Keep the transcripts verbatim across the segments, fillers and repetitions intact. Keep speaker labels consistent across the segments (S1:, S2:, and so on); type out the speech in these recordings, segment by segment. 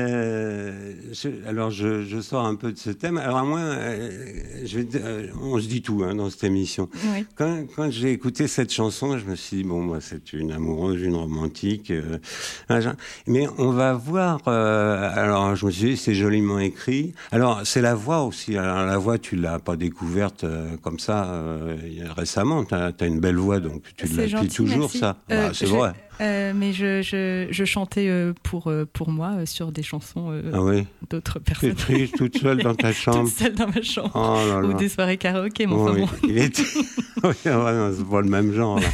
S1: Euh, je, alors je, je sors un peu de ce thème. Alors à moi, euh, je vais, euh, on se dit tout hein, dans cette émission.
S2: Oui.
S1: Quand, quand j'ai écouté cette chanson, je me suis dit bon, bah, c'est une amoureuse, une romantique. Euh, mais on va voir. Euh, alors je me suis dit c'est joliment écrit. Alors c'est la voix aussi. Alors la voix, tu l'as pas découverte euh, comme ça euh, récemment. T'as, t'as une belle voix, donc tu
S2: c'est
S1: l'as depuis toujours
S2: merci.
S1: ça.
S2: Euh,
S1: bah, c'est
S2: je,
S1: vrai.
S2: Euh, mais je, je, je chantais euh, pour, euh, pour moi euh, sur des chansons euh,
S1: ah oui.
S2: d'autres personnes.
S1: T'es triste, toute seule dans ta chambre.
S2: Toute seule dans ma chambre.
S1: Oh là là.
S2: Ou des soirées karaoké, mais
S1: bon,
S2: enfin
S1: oui.
S2: bon.
S1: Il est... oui, ouais, non, c'est pas le même genre. Là.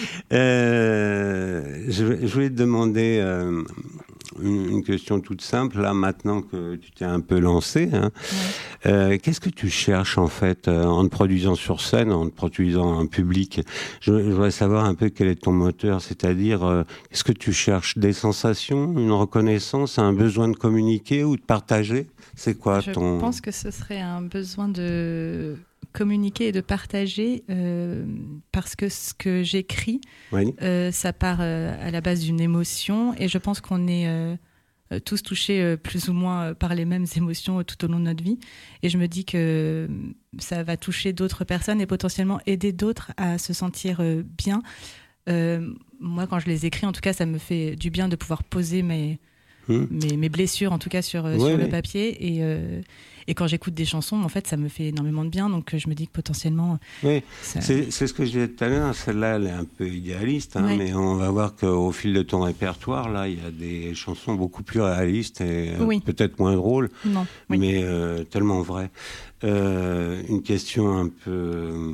S1: euh, je, je voulais te demander euh, une, une question toute simple. Là, maintenant que tu t'es un peu lancé, hein, ouais. euh, qu'est-ce que tu cherches en fait euh, en te produisant sur scène, en te produisant en public? Je, je voudrais savoir un peu quel est ton moteur, c'est-à-dire euh, est-ce que tu cherches des sensations, une reconnaissance, un besoin de communiquer ou de partager? C'est quoi
S2: je
S1: ton...
S2: Je pense que ce serait un besoin de communiquer et de partager euh, parce que ce que j'écris, oui. euh, ça part euh, à la base d'une émotion et je pense qu'on est euh, tous touchés euh, plus ou moins par les mêmes émotions euh, tout au long de notre vie et je me dis que ça va toucher d'autres personnes et potentiellement aider d'autres à se sentir euh, bien. Euh, moi, quand je les écris, en tout cas, ça me fait du bien de pouvoir poser mes... Mmh. Mes, mes blessures en tout cas sur, oui, sur oui. le papier et, euh, et quand j'écoute des chansons en fait ça me fait énormément de bien donc je me dis que potentiellement
S1: oui.
S2: ça...
S1: c'est, c'est ce que je disais tout à l'heure, celle-là elle est un peu idéaliste hein, oui. mais on va voir qu'au fil de ton répertoire là il y a des chansons beaucoup plus réalistes et oui. euh, peut-être moins drôles
S2: non.
S1: Oui. mais euh, tellement vraies. Euh, une question un peu...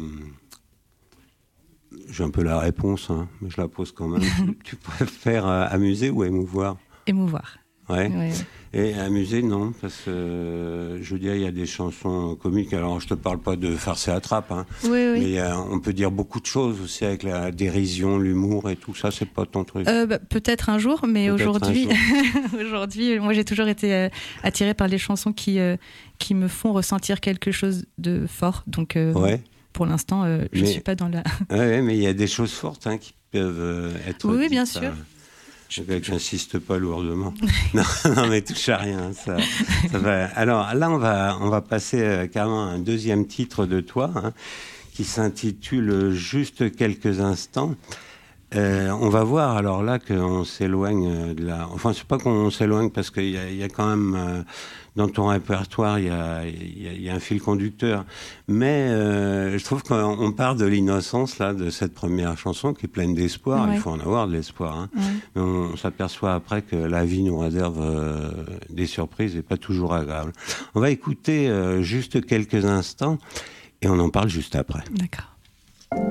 S1: J'ai un peu la réponse hein, mais je la pose quand même. tu, tu préfères euh, amuser ou émouvoir?
S2: Émouvoir.
S1: Ouais.
S2: ouais.
S1: Et amuser, non, parce que euh, je veux dire, il y a des chansons comiques. Alors, je te parle pas de farce et attrape, hein,
S2: oui, oui.
S1: mais y a, on peut dire beaucoup de choses aussi avec la dérision, l'humour et tout ça. C'est pas ton truc.
S2: Euh, bah, peut-être un jour, mais
S1: peut-être
S2: aujourd'hui,
S1: jour.
S2: aujourd'hui, moi, j'ai toujours été euh, attirée par les chansons qui euh, qui me font ressentir quelque chose de fort. Donc, euh,
S1: ouais.
S2: pour l'instant, euh, je
S1: mais,
S2: suis pas dans la.
S1: ouais, mais il y a des choses fortes hein, qui peuvent euh, être.
S2: Oui,
S1: dites,
S2: bien
S1: ça.
S2: sûr.
S1: J'insiste pas lourdement. non, non, mais touche à rien. Ça, ça va. Alors là, on va, on va passer euh, carrément à un deuxième titre de toi, hein, qui s'intitule Juste quelques instants. Euh, on va voir alors là qu'on s'éloigne de la... Enfin, c'est pas qu'on s'éloigne parce qu'il y a, il y a quand même... Euh, dans ton répertoire, il y a, il y a, il y a un fil conducteur. Mais euh, je trouve qu'on part de l'innocence là, de cette première chanson qui est pleine d'espoir. Ouais. Il faut en avoir de l'espoir. Hein. Ouais. Mais on, on s'aperçoit après que la vie nous réserve euh, des surprises et pas toujours agréables. On va écouter euh, juste quelques instants et on en parle juste après.
S2: D'accord.